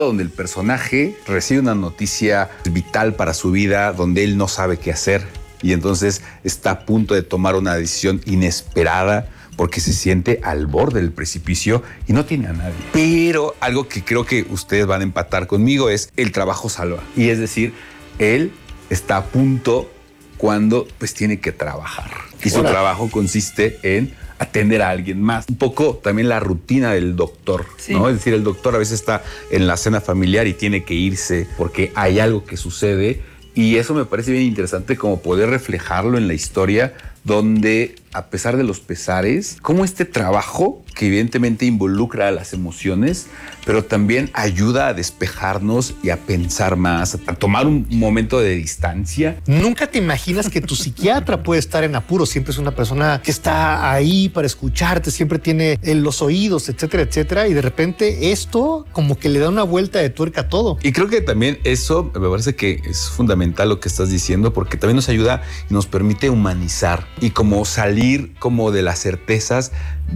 donde el personaje recibe una noticia vital para su vida, donde él no sabe qué hacer y entonces está a punto de tomar una decisión inesperada porque se siente al borde del precipicio y no tiene a nadie. Pero algo que creo que ustedes van a empatar conmigo es el trabajo salva. Y es decir, él está a punto cuando pues tiene que trabajar. Y su trabajo consiste en atender a alguien más. Un poco también la rutina del doctor, sí, ¿no? Es decir, el doctor a veces está en la cena familiar y tiene que irse porque hay algo que sucede. Y eso me parece bien interesante como poder reflejarlo en la historia, donde a pesar de los pesares, como este trabajo que evidentemente involucra a las emociones, pero también ayuda a despejarnos y a pensar más, a tomar un momento de distancia. Nunca te imaginas que tu psiquiatra puede estar en apuros. Siempre es una persona que está ahí para escucharte, siempre tiene los oídos, etcétera, etcétera. Y de repente esto como que le da una vuelta de tuerca a todo. Y creo que también eso me parece que es fundamental lo que estás diciendo, porque también nos ayuda y nos permite humanizar y como salir como de las certezas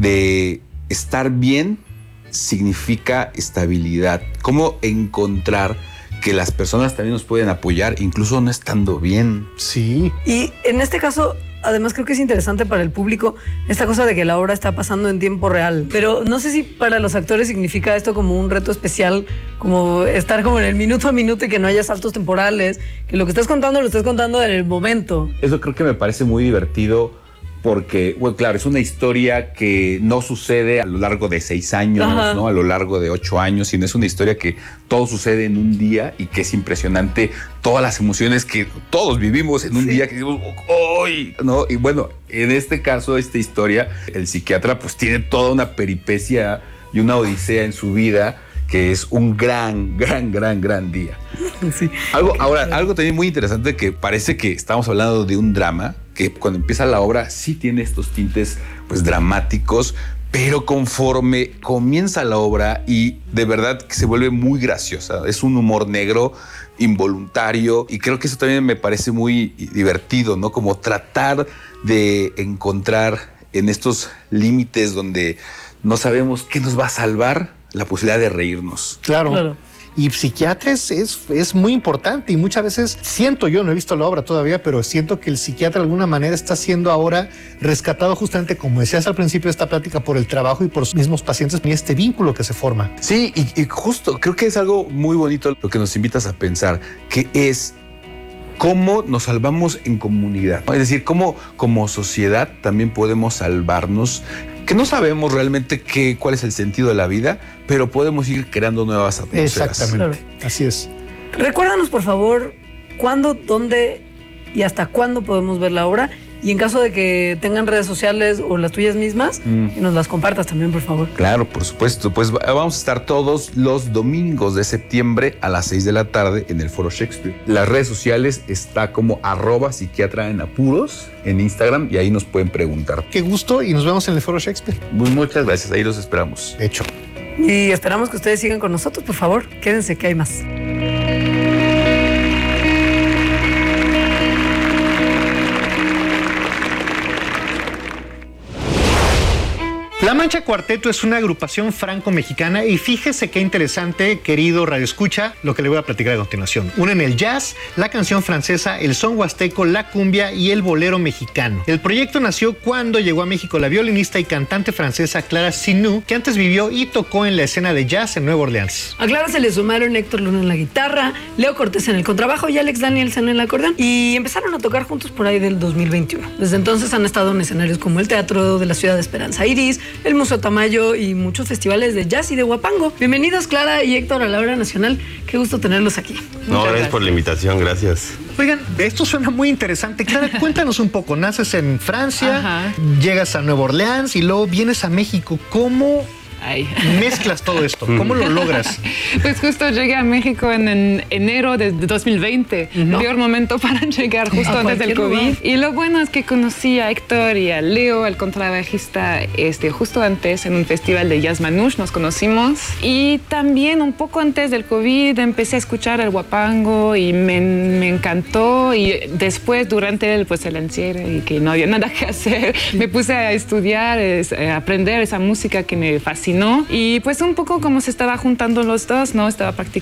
de estar bien significa estabilidad. Cómo encontrar que las personas también nos pueden apoyar incluso no estando bien. Sí. Y en este caso, además creo que es interesante para el público esta cosa de que la obra está pasando en tiempo real. Pero no sé si para los actores significa esto como un reto especial, como estar como en el minuto a minuto y que no haya saltos temporales, que lo que estás contando lo estás contando en el momento. Eso creo que me parece muy divertido porque, bueno, claro, es una historia que no sucede a lo largo de 6 años, ¿no? A lo largo de 8 años, sino es una historia que todo sucede en un día y que es impresionante todas las emociones que todos vivimos en un día que decimos, ¡ay! ¿No? Y bueno, en este caso, esta historia, el psiquiatra pues tiene toda una peripecia y una odisea en su vida que es un gran día. Sí. Algo también muy interesante que parece que estamos hablando de un drama, que cuando empieza la obra sí tiene estos tintes pues dramáticos, pero conforme comienza la obra y de verdad que se vuelve muy graciosa, es un humor negro involuntario y creo que eso también me parece muy divertido, ¿no? Como tratar de encontrar en estos límites donde no sabemos qué nos va a salvar, la posibilidad de reírnos. Claro. Y psiquiatra es muy importante y muchas veces siento, yo no he visto la obra todavía, pero siento que el psiquiatra de alguna manera está siendo ahora rescatado justamente, como decías al principio de esta plática, por el trabajo y por los mismos pacientes y este vínculo que se forma. Sí, y justo creo que es algo muy bonito lo que nos invitas a pensar, que es cómo nos salvamos en comunidad. Es decir, cómo como sociedad también podemos salvarnos, que no sabemos realmente cuál es el sentido de la vida, pero podemos ir creando nuevas atmósferas. Exactamente, así es. Recuérdanos, por favor, cuándo, dónde y hasta cuándo podemos ver la obra. Y en caso de que tengan redes sociales o las tuyas mismas, que nos las compartas también, por favor. Claro, por supuesto. Pues vamos a estar todos los domingos de septiembre a las 6 de la tarde en el Foro Shakespeare. Las redes sociales está como @psiquiatra en apuros en Instagram y ahí nos pueden preguntar. Qué gusto y nos vemos en el Foro Shakespeare. Muchas gracias, ahí los esperamos. De hecho. Y esperamos que ustedes sigan con nosotros, por favor. Quédense que hay más. La Mancha Cuarteto es una agrupación franco-mexicana y fíjese qué interesante, querido radioescucha, lo que le voy a platicar a continuación. Unen el jazz, la canción francesa, el son huasteco, la cumbia y el bolero mexicano. El proyecto nació cuando llegó a México la violinista y cantante francesa Clara Sinou, que antes vivió y tocó en la escena de jazz en Nueva Orleans. A Clara se le sumaron Héctor Luna en la guitarra, Leo Cortés en el contrabajo y Alex Danielson en el acordeón, y empezaron a tocar juntos por ahí del 2021. Desde entonces han estado en escenarios como el Teatro de la Ciudad de Esperanza Iris, el Museo Tamayo y muchos festivales de jazz y de huapango. Bienvenidos, Clara y Héctor, a la Hora Nacional. Qué gusto tenerlos aquí. No, gracias por la invitación, gracias. Oigan, esto suena muy interesante. Clara, cuéntanos un poco. Naces en Francia, llegas a Nueva Orleans y luego vienes a México. ¿Cómo mezclas todo esto? ¿Cómo lo logras? Pues justo llegué a México en enero de 2020. Peor momento para llegar justo antes del COVID. Y lo bueno es que conocí a Héctor y a Leo, el contrabajista, justo antes en un festival de Jazz Manouche nos conocimos. Y también un poco antes del COVID empecé a escuchar el huapango y me encantó. Y después, durante el encierro y que no había nada que hacer, me puse a estudiar, a aprender esa música que me fascinó. Y pues un poco como se estaba juntando los dos, ¿no? Estaba practicando